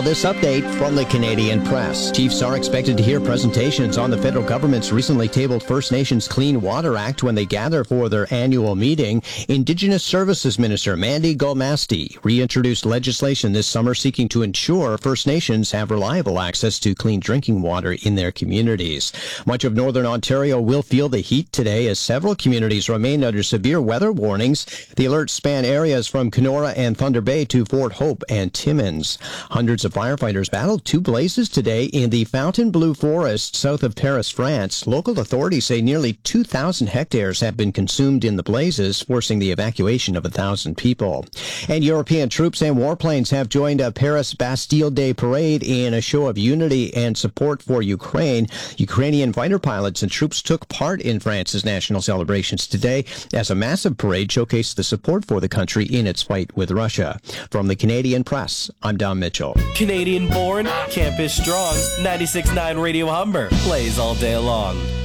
this update from the Canadian Press. Chiefs are expected to hear presentations on the federal government's recently tabled First Nations Clean Water Act when they gather for their annual meeting. Indigenous Services Minister Mandy Golmasti reintroduced legislation this summer seeking to ensure First Nations have reliable access to clean drinking water in their communities. Much of northern Ontario will feel the heat today as several communities remain under severe weather warnings. The alerts span areas from Kenora and Thunder Bay to Fort Hope and Timmins. Hundreds of firefighters battled two blazes today in the Fontainebleau Forest south of Paris, France. Local authorities say nearly 2,000 hectares have been consumed in the blazes, forcing the evacuation of 1,000 people. And European troops and warplanes have joined a Paris Bastille Day parade in a show of unity and support for Ukraine. Ukrainian fighter pilots and troops took part in France's national celebrations today as a massive parade showcased the support for the country in its fight with Russia. From the Canadian Press, I'm Don Mitchell. Canadian born, campus strong, 96.9 Radio Humber plays all day long.